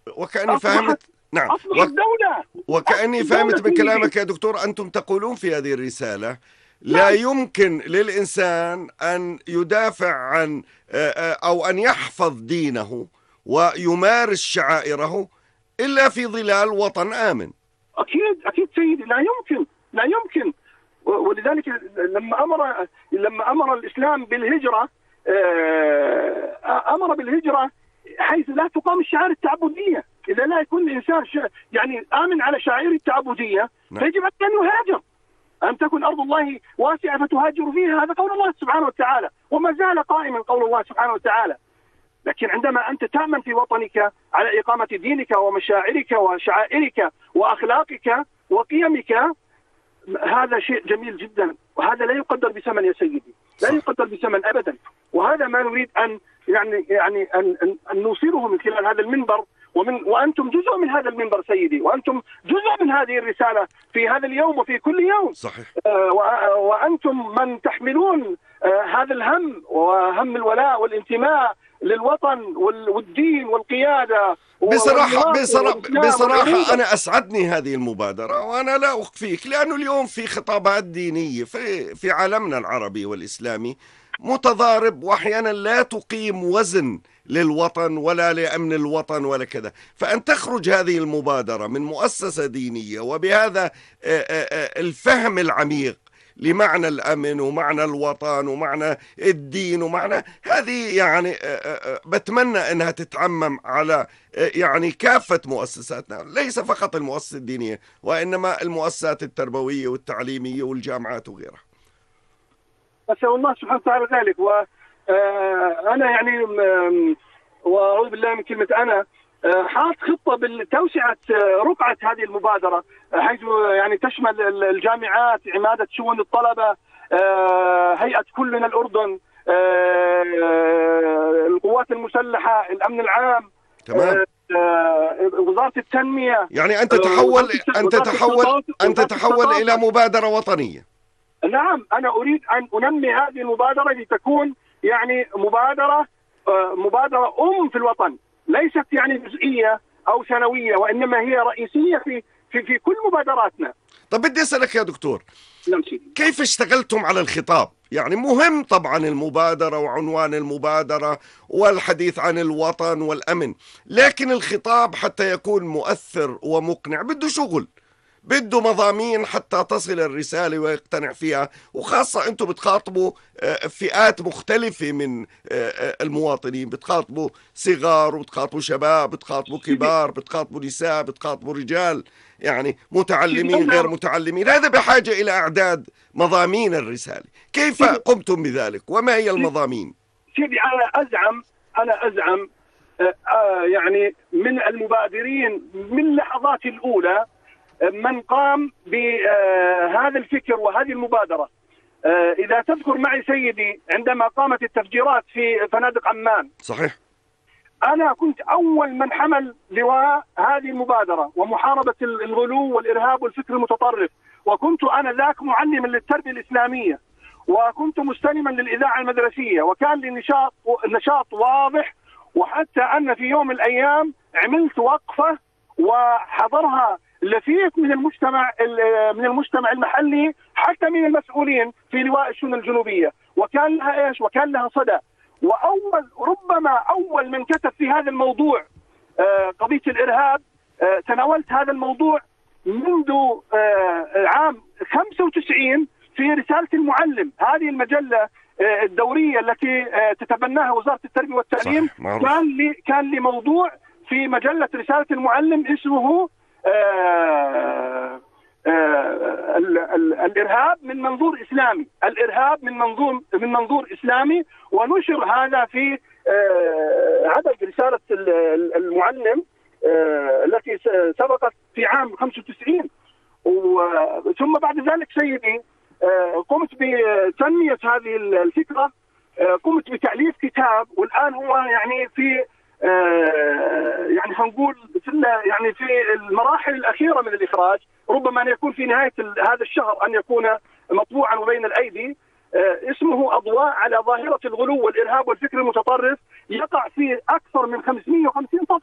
وكأني أصبحت فهمت. نعم. أصبحت دولة. أصبحت وكأني دولة فهمت من سيدي. كلامك يا دكتور، أنتم تقولون في هذه الرسالة لا نعم. يمكن للإنسان أن يدافع عن أو أن يحفظ دينه ويمارس شعائره إلا في ظلال وطن آمن. أكيد أكيد سيدي، لا يمكن، لا يمكن. ولذلك لما أمر الإسلام بالهجرة، أمر بالهجرة حيث لا تقام الشعائر التعبدية. إذا لا يكون الإنسان يعني آمن على شعائر التعبدية نعم. فيجب أن يهاجر. أن تكن أرض الله واسعة فتهاجر فيها، هذا قول الله سبحانه وتعالى، وما زال قائما قول الله سبحانه وتعالى. لكن عندما أنت تأمن في وطنك على إقامة دينك ومشاعرك وشعائرك وأخلاقك وقيمك، هذا شيء جميل جدا، وهذا لا يقدر بثمن يا سيدي، لا صح. يقدر بثمن أبدا. وهذا ما نريد أن أن نوصله من خلال هذا المنبر، وأنتم جزء من هذا المنبر سيدي، وأنتم جزء من هذه الرسالة في هذا اليوم وفي كل يوم. صحيح. وأنتم من تحملون هذا الهم، وهم الولاء والانتماء للوطن والدين والقيادة. بصراحة أنا أسعدني هذه المبادرة، وأنا لا أخفيك، لأنه اليوم في خطابات دينية في عالمنا العربي والإسلامي متضارب، وأحيانا لا تقيم وزن للوطن ولا لأمن الوطن ولا كذا. فأن تخرج هذه المبادرة من مؤسسة دينية وبهذا الفهم العميق لمعنى الأمن ومعنى الوطن ومعنى الدين ومعنى هذه، يعني بتمنى أنها تتعمم على يعني كافة مؤسساتنا، ليس فقط المؤسسات الدينية وإنما المؤسسات التربوية والتعليمية والجامعات وغيرها. أسأل الله سبحانه وتعالى ذلك. وأنا يعني وأعوذ بالله من كلمة أنا حاط خطة بتوسعة رقعة هذه المبادرة، حيث يعني تشمل الجامعات، عمادة شؤون الطلبة، هيئة كلنا الأردن، القوات المسلحة، الأمن العام، تمام. وزارة التنمية. يعني أنت تحول إلى مبادرة وطنية. نعم، أنا أريد أن أنمي هذه المبادرة لتكون يعني مبادرة في الوطن، ليست يعني جزئية أو ثانوية، وإنما هي رئيسية في كل مبادراتنا. طب بدي أسألك يا دكتور، نعم سيدي. كيف اشتغلتم على الخطاب؟ يعني مهم طبعا المبادرة وعنوان المبادرة والحديث عن الوطن والأمن، لكن الخطاب حتى يكون مؤثر ومقنع بده شغل، بده مضامين حتى تصل الرسالة ويقتنع فيها، وخاصة أنتم بتخاطبوا فئات مختلفة من المواطنين، بتخاطبوا صغار وبتخاطبوا شباب، بتخاطبوا كبار، بتخاطبوا نساء، بتخاطبوا رجال، يعني متعلمين غير متعلمين. هذا بحاجة إلى إعداد مضامين الرسالة. كيف قمتم بذلك وما هي المضامين؟ سيدي أنا أزعم يعني من المبادرين من لحظات الأولى من قام بهذا الفكر وهذه المبادرة. إذا تذكر معي سيدي عندما قامت التفجيرات في فنادق عمان، صحيح، أنا كنت أول من حمل لواء هذه المبادرة ومحاربة الغلو والإرهاب والفكر المتطرف، وكنت أنا ذاك معلما للتربية الإسلامية، وكنت مستلما للإذاعة المدرسية، وكان لي نشاط واضح. وحتى أن في يوم من الأيام عملت وقفة وحضرها لفيف من المجتمع المحلي، حتى من المسؤولين في لواء الشؤون الجنوبية، وكان لها ايش؟ وكان لها صدى. ربما اول من كتب في هذا الموضوع قضية الارهاب، تناولت هذا الموضوع منذ عام 95 في رسالة المعلم، هذه المجلة الدورية التي تتبناها وزارة التربية والتعليم. كان لي موضوع في مجلة رسالة المعلم اسمه الإرهاب من منظور إسلامي، الإرهاب من منظور إسلامي، ونشر هذا في عدد رسالة المعلم التي سبقت في عام 95. ثم بعد ذلك سيدي قمت بتنمية هذه الفكرة، قمت بتأليف كتاب، والآن هو يعني في يعني هنقول يعني في المراحل الأخيرة من الإخراج، ربما أن يكون في نهاية هذا الشهر أن يكون مطبوعا وبين الأيدي. اسمه أضواء على ظاهرة الغلو والإرهاب والفكر المتطرف، يقع فيه أكثر من 550 صفحة.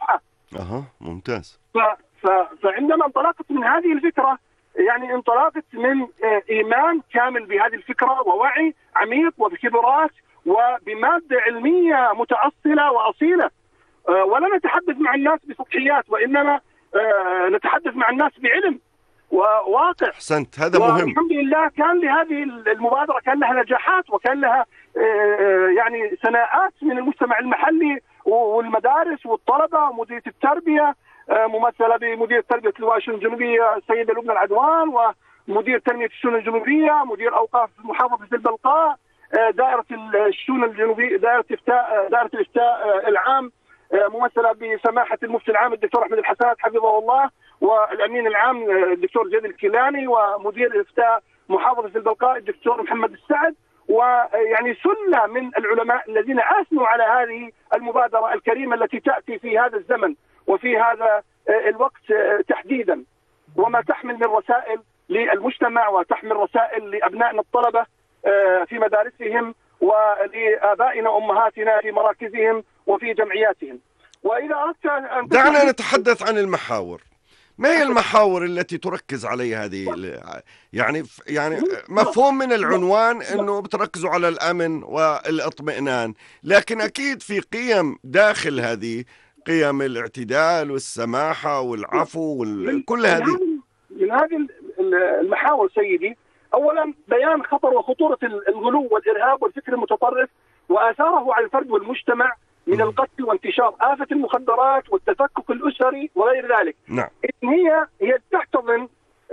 أها، ممتاز. فعندما انطلقت من هذه الفكرة، يعني انطلقت من إيمان كامل بهذه الفكرة ووعي عميق وبخبرات وبمادة علمية متأصلة وأصيلة. ولا نتحدث مع الناس بسطحيات، وإنما نتحدث مع الناس بعلم وواقع. أحسنت، هذا مهم. والحمد لله كان لهذه المبادرة كان لها نجاحات، وكان لها يعني ثناءات من المجتمع المحلي والمدارس والطلبة ومديرية التربية، ممثلة بمدير تربية اللواء الشؤون الجنوبية السيدة لبنى العدوان، ومدير تنمية الشؤون الجنوبية، مدير أوقاف محافظة البلقاء، دائرة الشؤون الجنوبية، دائرة الإفتاء العام ممثلة بسماحة المفتي العام الدكتور أحمد الحسنات حفظه الله، والأمين العام الدكتور جاد الكيلاني، ومدير الإفتاء محافظة البلقاء الدكتور محمد السعد، ويعني سلة من العلماء الذين أثنوا على هذه المبادرة الكريمة التي تأتي في هذا الزمن وفي هذا الوقت تحديدا، وما تحمل من رسائل للمجتمع وتحمل رسائل لأبنائنا الطلبة في مدارسهم ولآبائنا وأمهاتنا في مراكزهم وفي جمعياتهم. وإذا أردت أن دعنا نتحدث عن المحاور. ما هي المحاور التي تركز عليها هذه؟ يعني مفهوم من العنوان أنه بتركزوا على الأمن والاطمئنان، لكن أكيد في قيم داخل هذه، قيم الاعتدال والسماحة والعفو وكل هذه. من هذه المحاور سيدي، أولا بيان خطر وخطورة الغلو والإرهاب والفكر المتطرف وآثاره على الفرد والمجتمع من القتل وانتشار آفة المخدرات والتفكك الأسري وغير ذلك. نعم. هي تحتضن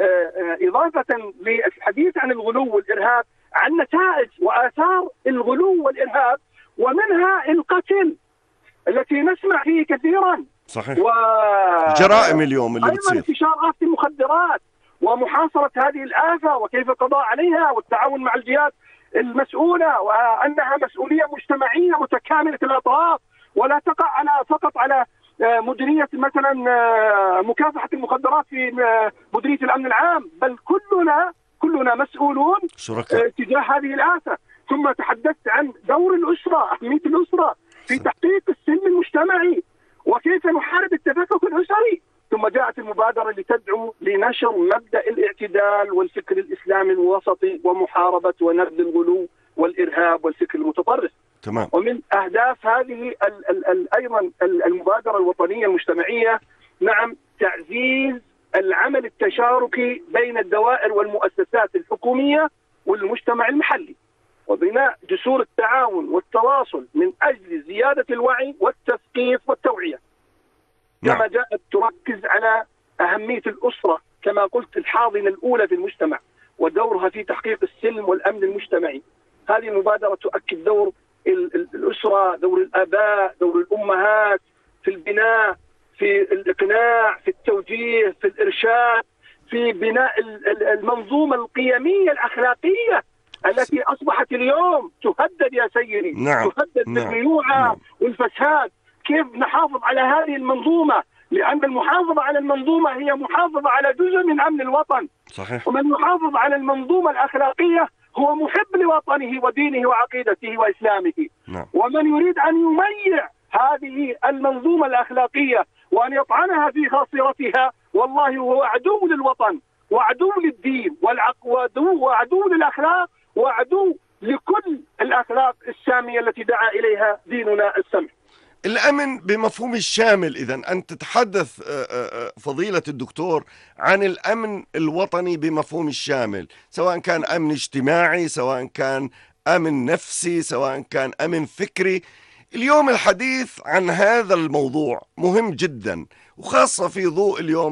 إضافة للحديث عن الغلو والإرهاب عن نتائج وآثار الغلو والإرهاب، ومنها القتل التي نسمع فيه كثيرا. صحيح. جرائم اليوم اللي بتصير، أيضا انتشار آفة المخدرات ومحاصرة هذه الآفة وكيف القضاء عليها والتعاون مع الجهات المسؤولة، وأنها مسؤولية مجتمعية متكاملة الأطراف، ولا تقع فقط على مديرية مثلا مكافحة المخدرات في مديرية الأمن العام، بل كلنا مسؤولون تجاه هذه الآفة. ثم تحدثت عن دور الأسرة، أهمية الأسرة في تحقيق السلم المجتمعي وكيف نحارب التفكك الأسري. ثم جاءت المبادرة لتدعو لنشر مبدأ الاعتدال والفكر الإسلامي الوسطي ومحاربة ونبذ الغلو والإرهاب والفكر المتطرف. تمام. ومن أهداف هذه أيضا المبادرة الوطنية المجتمعية، نعم، تعزيز العمل التشاركي بين الدوائر والمؤسسات الحكومية والمجتمع المحلي، وبناء جسور التعاون والتواصل من أجل زيادة الوعي والتثقيف والتوعية. كما جاءت تركز على أهمية الأسرة كما قلت، الحاضنة الأولى في المجتمع ودورها في تحقيق السلم والأمن المجتمعي. هذه المبادرة تؤكد دور الأسرة، دور الآباء، دور الأمهات في البناء، في الإقناع، في التوجيه، في الإرشاد، في بناء المنظومة القيمية الأخلاقية التي أصبحت اليوم تهدد يا سيدي. نعم. تهدد بالميوعة والفساد. كيف نحافظ على هذه المنظومة؟ لأن المحافظة على المنظومة هي محافظة على جزء من أمن الوطن. صحيح. ومن يحافظ على المنظومة الأخلاقية هو محب لوطنه ودينه وعقيدته وإسلامه. نعم. ومن يريد أن يميع هذه المنظومة الأخلاقية وأن يطعنها في خاصرتها، والله هو عدو للوطن وعدو للدين وعدو للأخلاق وعدو لكل الأخلاق السامية التي دعا إليها ديننا السمح. الأمن بمفهوم الشامل. إذن أنت تتحدث فضيلة الدكتور عن الأمن الوطني بمفهوم الشامل، سواء كان أمن اجتماعي، سواء كان أمن نفسي، سواء كان أمن فكري. اليوم الحديث عن هذا الموضوع مهم جدا، وخاصة في ضوء اليوم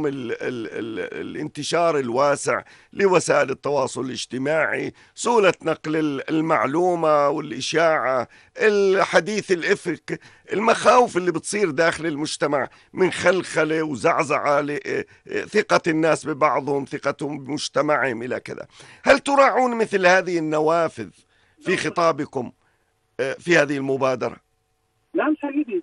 الانتشار الواسع لوسائل التواصل الاجتماعي، سهولة نقل المعلومة والإشاعة، الحديث الإفك، المخاوف اللي بتصير داخل المجتمع من خلخلة وزعزعة لثقة الناس ببعضهم، ثقتهم بمجتمعهم إلى كذا. هل تراعون مثل هذه النوافذ في خطابكم في هذه المبادرة؟ نعم سيدي.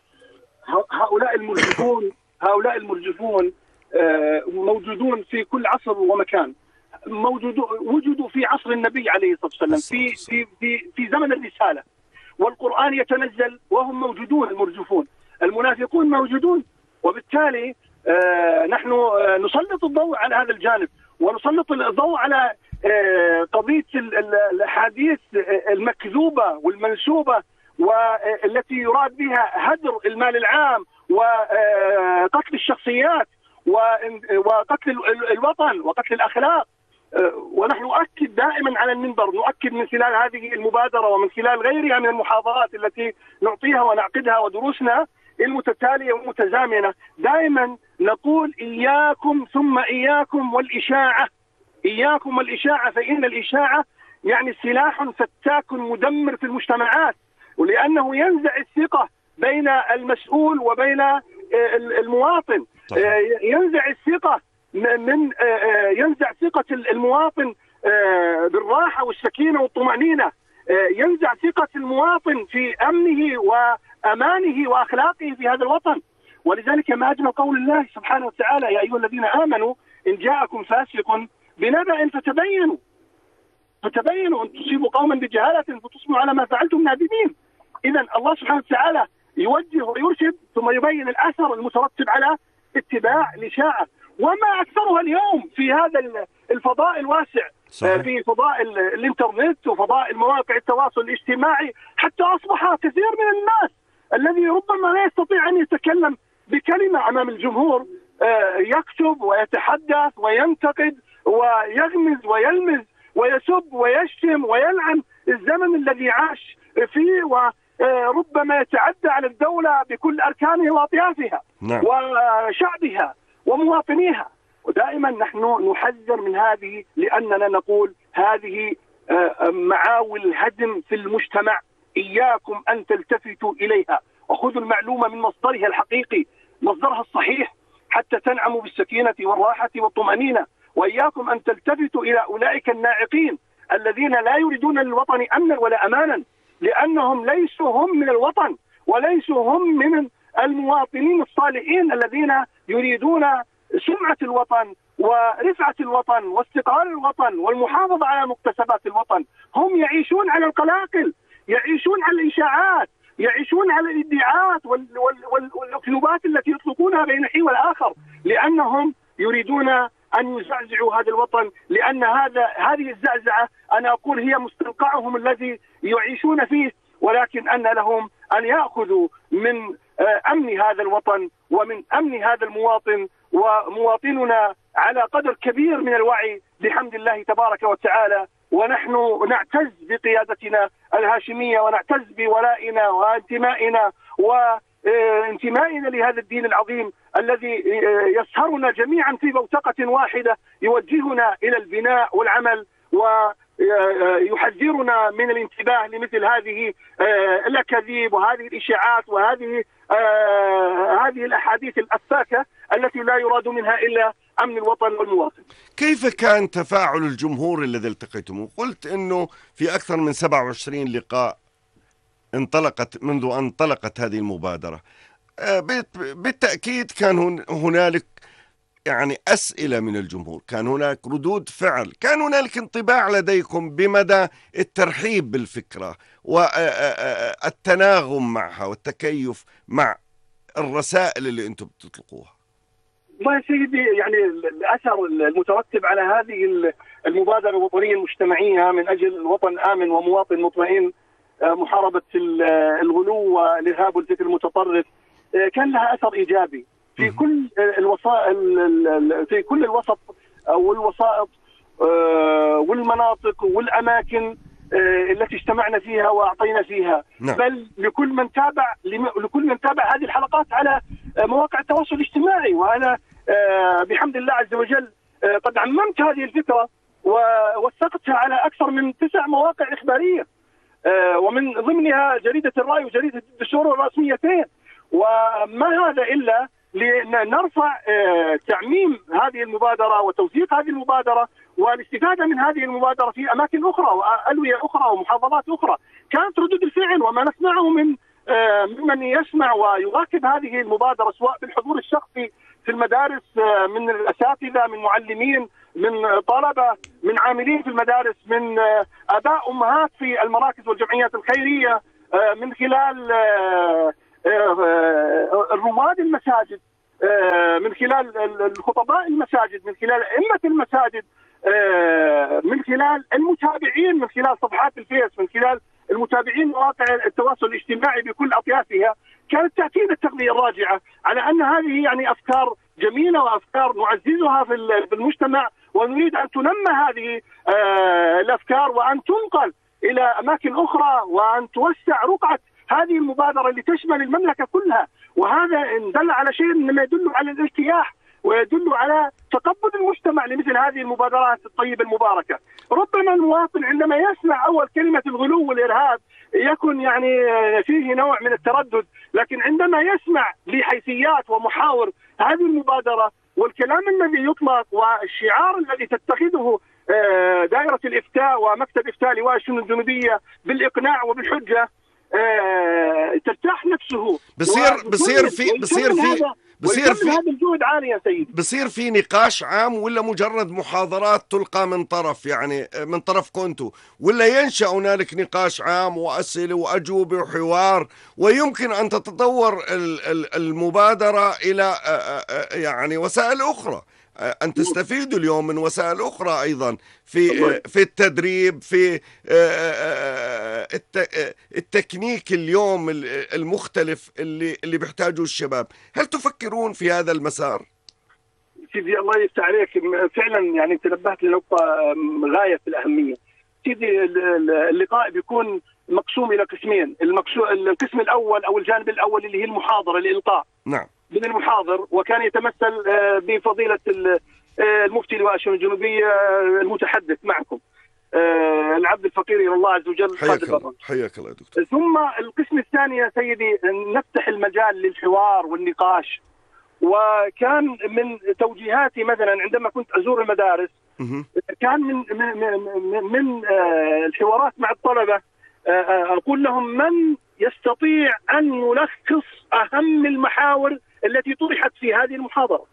هؤلاء المرجفون موجودون في كل عصر ومكان. وجدوا في عصر النبي عليه الصلاة والسلام، في زمن الرسالة، والقرآن يتنزل وهم موجودون. المرجفون المنافقون موجودون وبالتالي نحن نسلط الضوء على هذا الجانب، ونسلط الضوء على قضية الأحاديث المكذوبة والمنسوبة والتي يراد بها هدر المال العام وقتل الشخصيات وقتل الوطن وقتل الأخلاق. ونحن نؤكد دائما على المنبر، نؤكد من خلال هذه المبادرة ومن خلال غيرها من المحاضرات التي نعطيها ونعقدها ودروسنا المتتالية والمتزامنة، دائما نقول إياكم ثم إياكم والإشاعة، إياكم والإشاعة، فإن الإشاعة يعني سلاح فتاك مدمر في المجتمعات، ولأنه ينزع الثقة بين المسؤول وبين المواطن، ينزع الثقة ينزع ثقة المواطن بالراحة والسكينة والطمأنينة، ينزع ثقة المواطن في أمنه وأمانه وأخلاقه في هذا الوطن. ولذلك ما أجمل قول الله سبحانه وتعالى: يا أيها الذين آمنوا إن جاءكم فاسق بنبأ فتبينوا أن تصيبوا قوما بجهالة فتصبحوا على ما فعلتم نادمين. إذا الله سبحانه وتعالى يوجه ويرشد ثم يبين الأثر المترتب على اتباع الإشاعة، وما أكثرها اليوم في هذا الفضاء الواسع. صحيح. في فضاء الإنترنت وفضاء المواقع التواصل الاجتماعي، حتى أصبح كثير من الناس الذي ربما لا يستطيع أن يتكلم بكلمة أمام الجمهور يكتب ويتحدث وينتقد ويغمز ويلمز ويسب ويشتم ويلعن الزمن الذي عاش فيه، وربما يتعدى على الدولة بكل أركانها وأطيافها. نعم. وشعبها ومواطنيها. ودائما نحن نحذر من هذه، لأننا نقول هذه معاول هدم في المجتمع، إياكم أن تلتفتوا إليها وخذوا المعلومة من مصدرها الحقيقي، مصدرها الصحيح، حتى تنعموا بالسكينة والراحة والطمأنينة. وإياكم أن تلتفتوا إلى أولئك الناعقين الذين لا يريدون للوطن أمنا ولا أمانا، لأنهم ليسوا هم من الوطن وليسوا هم من المواطنين الصالحين الذين يريدون سمعة الوطن ورفعة الوطن واستقرار الوطن والمحافظة على مكتسبات الوطن. هم يعيشون على القلاقل، يعيشون على الإشاعات، يعيشون على الادعاءات والأكذوبات التي يطلقونها بين الحين والآخر، لأنهم يريدون أن يزعزعوا هذا الوطن. لأن هذه الزعزعة أنا أقول هي مستنقعهم الذي يعيشون فيه، ولكن أن لهم أن يأخذوا من أمن هذا الوطن ومن أمن هذا المواطن. ومواطننا على قدر كبير من الوعي بحمد الله تبارك وتعالى، ونحن نعتز بقيادتنا الهاشمية ونعتز بولائنا وانتمائنا وانتمائنا لهذا الدين العظيم الذي يسهرنا جميعا في بوتقة واحدة، يوجهنا إلى البناء والعمل ويحذرنا من الانتباه لمثل هذه الأكاذيب وهذه الإشاعات وهذه الأحاديث الأفاكة التي لا يراد منها إلا أمن الوطن والمواطن. كيف كان تفاعل الجمهور الذي التقيتم؟ قلت أنه في أكثر من 27 لقاء منذ أن انطلقت هذه المبادرة. بالتأكيد كان هنالك يعني أسئلة من الجمهور، كان هناك ردود فعل، كان هنالك انطباع لديكم بمدى الترحيب بالفكرة والتناغم معها والتكيف مع الرسائل اللي أنتم بتطلقوها. والله يا سيدي، يعني الأثر المترتب على هذه المبادرة الوطنية المجتمعية من أجل وطن آمن ومواطن مطمئن، محاربة الغلو والإرهاب والفكر المتطرف، كان لها أثر إيجابي في كل الوسائل، في كل الوسط والوسائط والمناطق والأماكن التي اجتمعنا فيها وأعطينا فيها. نعم. بل لكل من تابع هذه الحلقات على مواقع التواصل الاجتماعي. وأنا بحمد الله عز وجل قد عممت هذه الفكرة ووثقتها على أكثر من 9 مواقع إخبارية، ومن ضمنها جريدة الرأي وجريدة الدستور الرسميتين. وما هذا إلا لنرفع تعميم هذه المبادرة وتوثيق هذه المبادرة والاستفادة من هذه المبادرة في أماكن أخرى وألوية أخرى ومحافظات أخرى. كانت ردود الفعل وما نسمعه ممن يسمع ويواكب هذه المبادرة، سواء بالحضور الشخصي في المدارس من الأساتذة، من معلمين، من طلبة، من عاملين في المدارس، من آباء أمهات في المراكز والجمعيات الخيرية، من خلال رواد المساجد، من خلال الخطباء المساجد، من خلال أئمة المساجد، من خلال المتابعين، من خلال صفحات الفيس، من خلال المتابعين مواقع التواصل الاجتماعي بكل أطيافها، كانت تأتينا التغذية الراجعة على أن هذه يعني أفكار جميلة وأفكار نعززها في المجتمع، ونريد أن تنمى هذه الأفكار وأن تنقل إلى أماكن أخرى، وأن توسع رقعة هذه المبادرة اللي تشمل المملكة كلها. وهذا إن دل على شيء إنما يدل على الارتياح ويدل على تقبل المجتمع لمثل هذه المبادرات الطيبة المباركة. ربما المواطن عندما يسمع أول كلمة الغلو والإرهاب يكون يعني فيه نوع من التردد، لكن عندما يسمع لحيثيات ومحاور هذه المبادرة والكلام الذي يطلق والشعار الذي تتخذه دائرة الإفتاء ومكتب إفتاء لواء الشؤون الجنوبية بالإقناع وبالحجة، ترتاح نفسه. بصير في نقاش عام، ولا مجرد محاضرات تلقى من طرف، يعني من طرف كنتو، ولا ينشأ هنالك نقاش عام وأسئلة وأجوبة وحوار، ويمكن أن تتطور المبادرة إلى يعني وسائل أخرى، أن تستفيدوا اليوم من وسائل أخرى أيضا في التدريب، في التكنيك اليوم المختلف اللي بيحتاجه الشباب. هل تفكرون في هذا المسار؟ سيدي الله يفتح عليك، فعلا يعني تنبهت لنقطة غاية في الأهمية. سيدي اللقاء بيكون مقسوم إلى قسمين، القسم الأول أو الجانب الأول اللي هي المحاضرة، الإلقاء. نعم. من المحاضر، وكان يتمثل بفضيلة المفتي لواء الشؤون الجنوبية المتحدث معكم العبد الفقير إلى الله عز وجل. حياك الله يا دكتور. ثم القسم الثاني يا سيدي نفتح المجال للحوار والنقاش. وكان من توجيهاتي مثلا عندما كنت أزور المدارس، كان من الحوارات مع الطلبة أقول لهم من يستطيع أن يلخص أهم المحاور التي طرحت في هذه المحاضرة.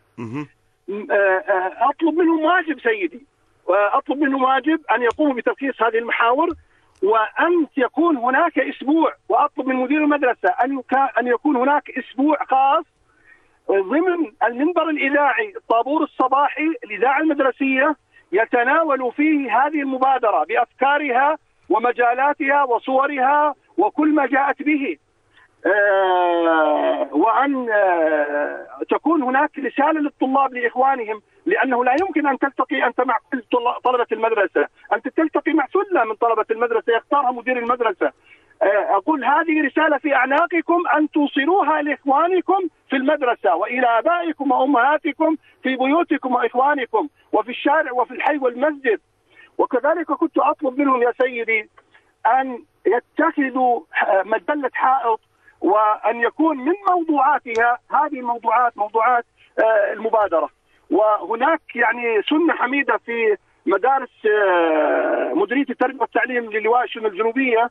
أطلب منهم واجب سيدي، وأطلب منهم واجب أن يقوموا بتلخيص هذه المحاور، وأن يكون هناك أسبوع، وأطلب من مدير المدرسة أن يكون هناك أسبوع خاص ضمن المنبر الإذاعي، الطابور الصباحي، الإذاعة المدرسية، يتناول فيه هذه المبادرة بأفكارها ومجالاتها وصورها وكل ما جاءت به، وأن تكون هناك رسالة للطلاب لإخوانهم، لأنه لا يمكن أن تلتقي أنت مع كل طلبة المدرسة، أنت تلتقي مع سلة من طلبة المدرسة يختارها مدير المدرسة. أقول هذه رسالة في أعناقكم أن توصلوها لإخوانكم في المدرسة وإلى آبائكم وأمهاتكم في بيوتكم وإخوانكم وفي الشارع وفي الحي والمسجد. وكذلك كنت أطلب منهم يا سيدي أن يتخذوا مجلة حائط، وأن يكون من موضوعاتها هذه الموضوعات موضوعات المبادرة. وهناك يعني سنة حميدة في مدارس مديرية التربية والتعليم للواء الشؤون الجنوبية،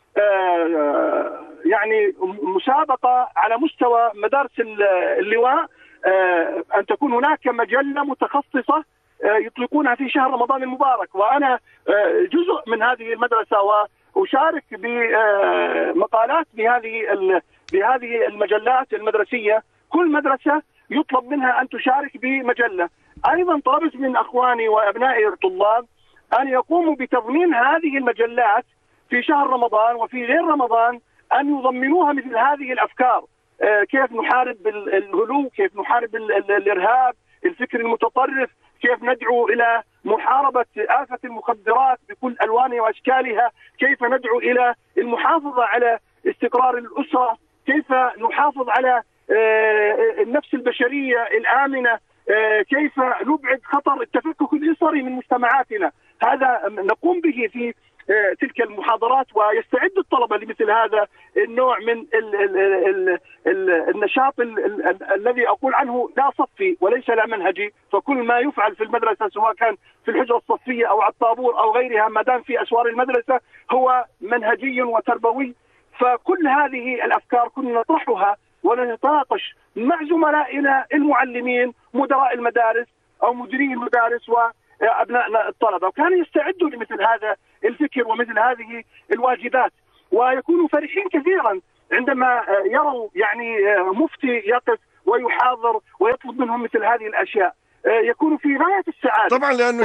يعني مسابقة على مستوى مدارس اللواء، أن تكون هناك مجلة متخصصة يطلقونها في شهر رمضان المبارك. وأنا جزء من هذه المدرسة وأشارك بمقالات بهذه المجلات المدرسية. كل مدرسة يطلب منها أن تشارك بمجلة. أيضا طلبت من أخواني وأبنائي الطلاب أن يقوموا بتضمين هذه المجلات في شهر رمضان وفي غير رمضان، أن يضمنوها مثل هذه الأفكار، كيف نحارب الغلو، كيف نحارب الإرهاب، الفكر المتطرف، كيف ندعو إلى محاربة آفة المخدرات بكل ألوانها وأشكالها، كيف ندعو إلى المحافظة على استقرار الأسرة، كيف نحافظ على النفس البشرية الآمنة، كيف نبعد خطر التفكك الأسري من مجتمعاتنا. هذا نقوم به في تلك المحاضرات، ويستعد الطلبة لمثل هذا النوع من النشاط الذي أقول عنه لا صفي وليس لا منهجي. فكل ما يفعل في المدرسة سواء كان في الحجرة الصفية أو على الطابور أو غيرها، ما دام في أسوار المدرسة هو منهجي وتربوي. فكل هذه الأفكار كنا نطرحها ونتناقش مع زملائنا المعلمين، مدراء المدارس أو مديري المدارس وأبنائنا الطلبة، وكانوا يستعدوا لمثل هذا الفكر ومثل هذه الواجبات، ويكونوا فرحين كثيرا عندما يروا يعني مفتي يقف ويحاضر ويطلب منهم مثل هذه الأشياء يكون في غاية السعادة. طبعا، لأنه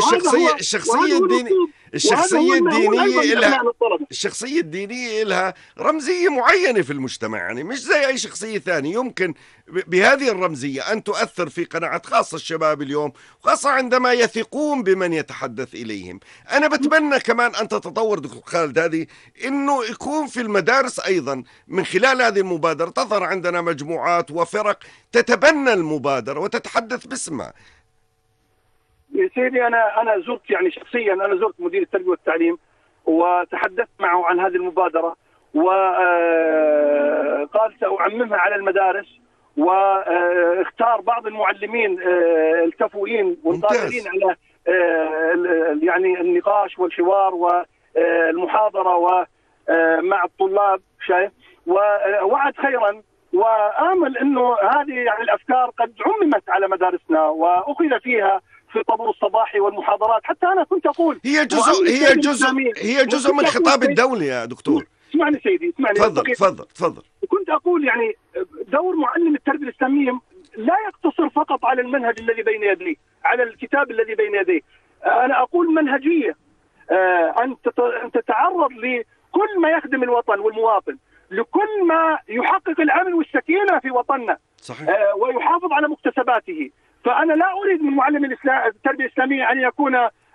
الشخصية الدينية لها رمزية معينة في المجتمع، يعني مش زي أي شخصية ثانية يمكن بهذه الرمزية أن تؤثر في قناعة خاصة الشباب اليوم، خاصة عندما يثقون بمن يتحدث إليهم. أنا بتمنى كمان أن تتطور دكتور خالد هذه، إنه يكون في المدارس أيضا من خلال هذه المبادرة تظهر عندنا مجموعات وفرق تتبنى المبادرة وتتحدث باسمها. يا سيدي أنا زرت يعني شخصيا، أنا زرت مدير التربية والتعليم وتحدثت معه عن هذه المبادرة، وقال سأعممها على المدارس، واختار بعض المعلمين الكفؤين والقادرين على يعني النقاش والحوار والمحاضرة ومع الطلاب، شايف، ووعد خيرا، وآمل أنه هذه يعني الأفكار قد عممت على مدارسنا وأخذ فيها في الطابور الصباحي والمحاضرات. حتى أنا كنت أقول هي جزء من خطاب الدولة يا دكتور. اسمعني سيدي، اسمعني. تفضل. كنت أقول يعني دور معلم التربية الإسلامية لا يقتصر فقط على المنهج الذي بين يديه، على الكتاب الذي بين يديه. أنا أقول منهجية، أن تتعرض لكل ما يخدم الوطن والمواطن، لكل ما يحقق الأمن والسكينة في وطننا. صحيح. ويحافظ على مكتسباته. فأنا لا أريد من معلم التربية الإسلامية أن يكون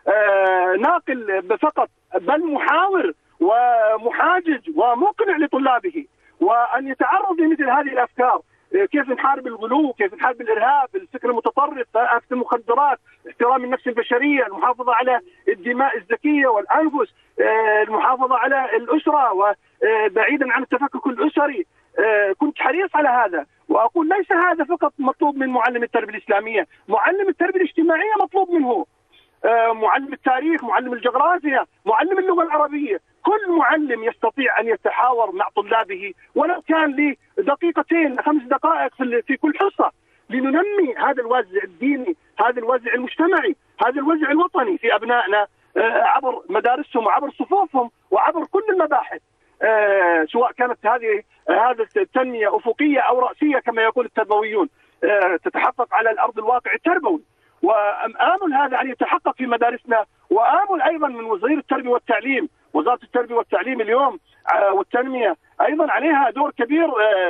ناقل فقط، بل محاور ومحاجج ومقنع لطلابه، وأن يتعرض لمثل هذه الأفكار. كيف نحارب الغلو، كيف نحارب الإرهاب، الفكر المتطرف، آفة المخدرات، احترام النفس البشرية، المحافظة على الدماء الزكية والأنفس، المحافظة على الأسرة وبعيدا عن التفكك الأسري. كنت حريص على هذا، وأقول ليس هذا فقط مطلوب من معلم التربية الإسلامية، معلم التربية الاجتماعية مطلوب منه، معلم التاريخ، معلم الجغرافيا، معلم اللغة العربية. كل معلم يستطيع أن يتحاور مع طلابه ولو كان لدقيقتين 5 دقائق في كل حصة، لننمي هذا الوازع الديني، هذا الوازع المجتمعي، هذا الوازع الوطني في أبنائنا عبر مدارسهم وعبر صفوفهم وعبر كل المباحث، سواء كانت هذه التنمية أفقية أو رأسية كما يقول التربويون، تتحقق على الأرض الواقع التربوي. وآمل هذا أن يتحقق في مدارسنا، وآمل أيضا من وزير التربية والتعليم، وزارة التربية والتعليم اليوم والتنمية أيضا عليها دور كبير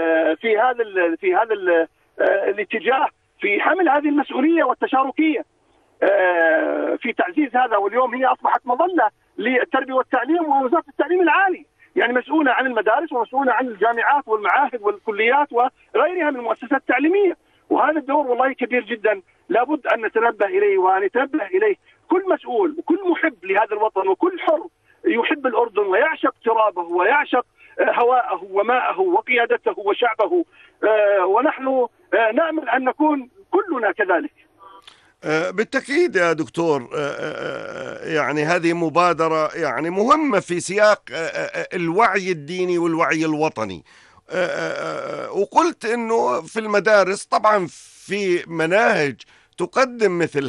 في هذا الاتجاه، في حمل هذه المسؤولية والتشاركية في تعزيز هذا. واليوم هي أصبحت مظلة للتربية والتعليم ووزارة التعليم العالي، يعني مسؤولة عن المدارس ومسؤولة عن الجامعات والمعاهد والكليات وغيرها من المؤسسات التعليمية. وهذا الدور والله كبير جدا، لابد أن نتنبه إليه وأن يتنبه إليه كل مسؤول وكل محب لهذا الوطن وكل حر يحب الأردن ويعشق ترابه ويعشق هواءه وماءه وقيادته وشعبه، ونحن نأمل أن نكون كلنا كذلك. بالتأكيد يا دكتور، يعني هذه مبادرة يعني مهمة في سياق الوعي الديني والوعي الوطني. وقلت أنه في المدارس طبعا في مناهج تقدم مثل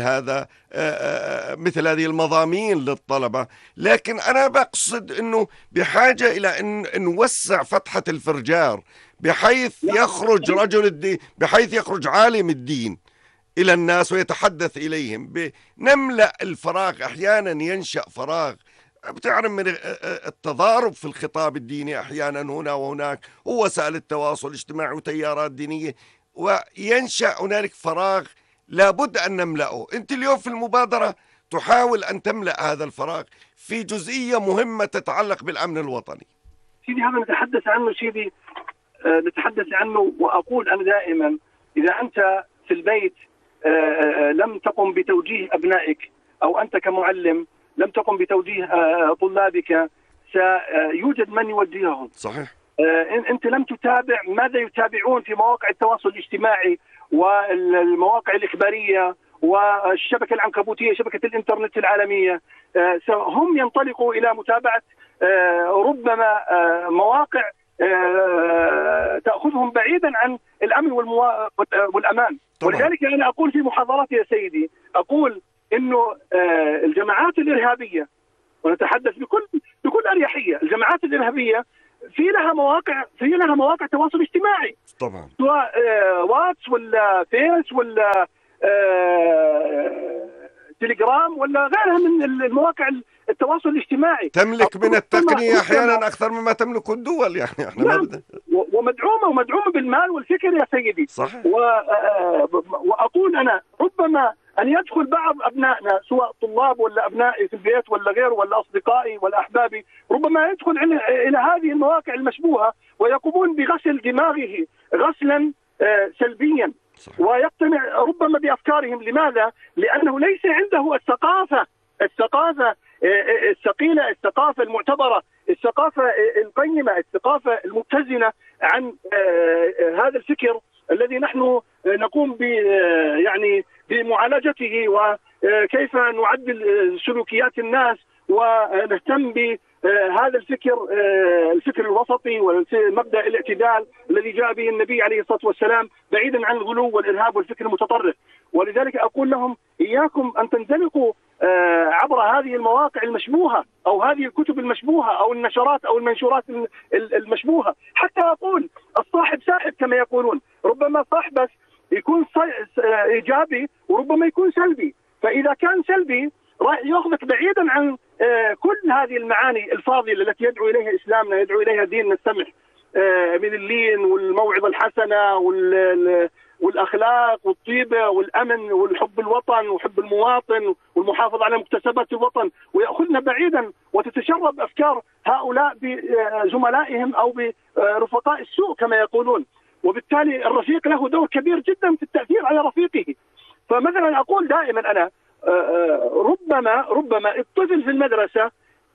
هذه المضامين للطلبة، لكن أنا بقصد أنه بحاجة إلى أن نوسع فتحة الفرجار بحيث يخرج رجل الدين، بحيث يخرج عالم الدين إلى الناس ويتحدث إليهم، نملأ الفراغ. أحيانا ينشأ فراغ، بتعرف، من التضارب في الخطاب الديني أحيانا هنا وهناك، ووسائل التواصل الاجتماعي وتيارات دينية، وينشأ هنالك فراغ لابد أن نملأه. أنت اليوم في المبادرة تحاول أن تملأ هذا الفراغ في جزئية مهمة تتعلق بالأمن الوطني. سيدي هذا نتحدث عنه، سيدي نتحدث عنه، وأقول أنا دائما إذا أنت في البيت لم تقم بتوجيه أبنائك، أو أنت كمعلم لم تقم بتوجيه طلابك، سيوجد من يوجههم. صحيح. أنت لم تتابع ماذا يتابعون في مواقع التواصل الاجتماعي والمواقع الإخبارية والشبكة العنكبوتية، شبكة الإنترنت العالمية. هم ينطلقوا إلى متابعة ربما مواقع تأخذهم بعيدا عن الأمن والأمان. طبعا. ولذلك أنا أقول في محاضراتي يا سيدي، أقول إنه الجماعات الإرهابية، ونتحدث بكل أريحية، الجماعات الإرهابية في لها مواقع تواصل اجتماعي طبعا، سواء واتس ولا فيس ولا تليجرام ولا غيرها من المواقع التواصل الاجتماعي. تملك من التقنية أحيانا أكثر مما تملك الدول، يعني احنا ما نعم، بدنا. ومدعومة بالمال والفكر يا سيدي. صحيح. وأقول أنا ربما أن يدخل بعض أبنائنا سواء طلاب ولا أبنائي في البيت ولا غير ولا أصدقائي ولا أحبابي، ربما يدخل إلى هذه المواقع المشبوهة ويقومون بغسل دماغه غسلا سلبيا، ويقتنع ربما بأفكارهم. لماذا؟ لأنه ليس عنده الثقافة الثقيلة، الثقافة المعتبرة، الثقافة القيمة، الثقافة المتزنة عن هذا الفكر الذي نحن نقوم يعني بمعالجته، وكيف نعدل سلوكيات الناس ونهتم بهذا الفكر الوسطي ومبدأ الاعتدال الذي جاء به النبي عليه الصلاة والسلام، بعيدا عن الغلو والإرهاب والفكر المتطرف. ولذلك أقول لهم إياكم أن تنزلقوا عبر هذه المواقع المشبوهة أو هذه الكتب المشبوهة أو النشرات أو المنشورات المشبوهة. حتى أقول الصاحب ساحب كما يقولون، ربما صاحبك يكون إيجابي وربما يكون سلبي، فإذا كان سلبي راح يأخذك بعيدا عن كل هذه المعاني الفاضلة التي يدعو إليها إسلامنا، يدعو إليها ديننا السمح من اللين والموعظة الحسنة والأخلاق والطيبة والأمن والحب الوطن وحب المواطن والمحافظة على مكتسبات الوطن، ويأخذنا بعيدا وتتشرب أفكار هؤلاء بزملائهم أو برفقاء السوء كما يقولون. وبالتالي الرفيق له دور كبير جدا في التأثير على رفيقه. فمثلا أقول دائما أنا ربما الطفل في المدرسة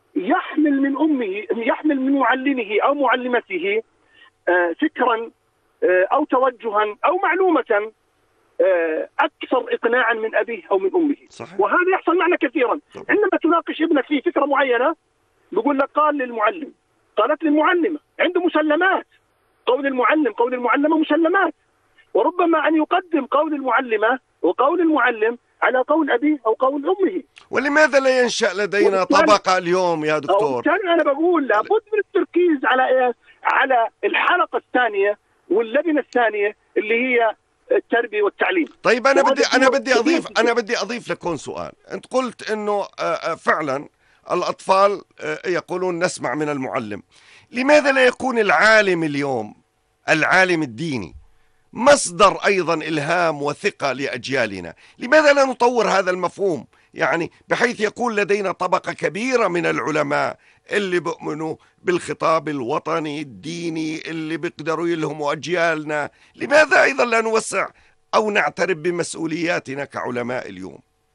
يحمل من معلمه أو معلمته فكرا أو توجها أو معلومة أكثر إقناعا من أبيه أو من أمه. صحيح. وهذا يحصل معنا كثيرا. عندما تناقش ابنك في فكرة معينة بيقول لك قال للمعلم، قالت للمعلمة، عنده مسلمات. قول المعلم قول المعلمة مسلمات، وربما أن يقدم قول المعلمة وقول المعلم على قول أبيه أو قول أمه. ولماذا لا ينشأ لدينا طبقة اليوم يا دكتور؟ أنا بقول لابد من التركيز على إيه؟ على الحلقة الثانية واللبنة الثانية اللي هي التربية والتعليم. طيب أنا بدي أضيف لكم سؤال. أنت قلت إنه فعلا الأطفال يقولون نسمع من المعلم. لماذا لا يكون العالم اليوم، العالم الديني، مصدر أيضا إلهام وثقة لأجيالنا؟ لماذا لا نطور هذا المفهوم، يعني بحيث يكون لدينا طبقة كبيرة من العلماء اللي بيؤمنوا بالخطاب الوطني الديني اللي بيقدروا يلهموا أجيالنا؟ لماذا أيضا لا نوسع أو نعترف بمسؤولياتنا كعلماء اليوم؟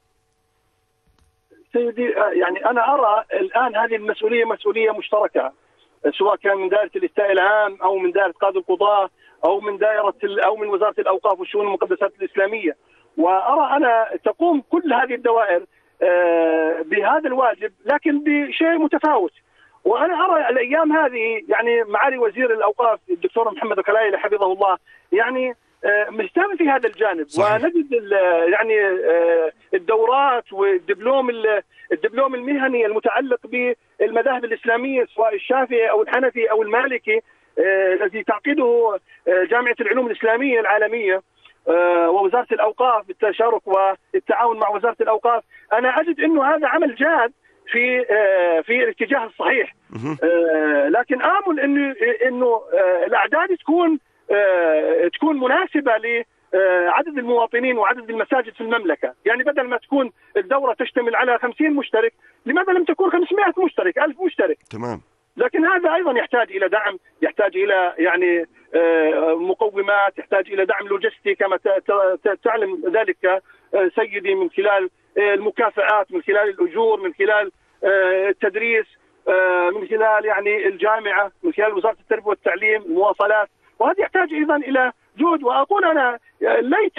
سيدي، يعني أنا أرى الآن هذه المسؤولية مسؤولية مشتركة، سواء كان من دائرة الإفتاء العام أو من دائرة قاضي القضاة أو من وزارة الأوقاف والشؤون المقدسات الإسلامية. وأرى أنا تقوم كل هذه الدوائر بهذا الواجب لكن بشيء متفاوت. وأنا أرى الأيام هذه يعني معالي وزير الأوقاف الدكتور محمد الخلايلي حفظه الله يعني مهتم في هذا الجانب. صحيح. ونجد يعني الدورات والدبلوم المهني المتعلق بالمذاهب الإسلامية سواء الشافعي أو الحنفي أو المالكي الذي تعقده جامعة العلوم الإسلامية العالمية ووزارة الأوقاف بالتشارك والتعاون مع وزارة الأوقاف. أنا أجد أنه هذا عمل جاد في الاتجاه الصحيح. لكن آمل أنه الأعداد تكون مناسبة لعدد المواطنين وعدد المساجد في المملكة. يعني بدل ما تكون الدورة تشتمل على 50 مشترك، لماذا لم تكون 500 مشترك، 1000 مشترك؟ تمام. لكن هذا أيضا يحتاج إلى دعم، يحتاج إلى يعني مقومات، يحتاج إلى دعم لوجستي كما تعلم ذلك سيدي، من خلال المكافآت، من خلال الأجور، من خلال التدريس، من خلال يعني الجامعة، من خلال وزارة التربية والتعليم، المواصلات. وهذا يحتاج أيضا إلى جهد. وأقول أنا ليت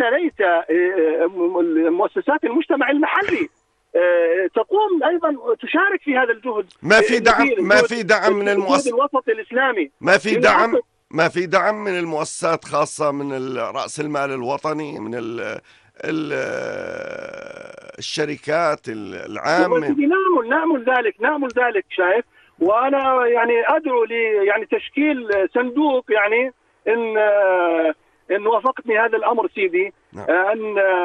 مؤسسات المجتمع المحلي تقوم أيضا تشارك في هذا الجهد. ما في دعم من المؤسسات الوسط الإسلامي، ما في دعم من المؤسسات، خاصة من رأس المال الوطني، من الشركات العامة. نعمل ذلك شايف. وانا يعني ادعو يعني تشكيل صندوق، يعني ان وافقتني هذا الامر سيدي، ان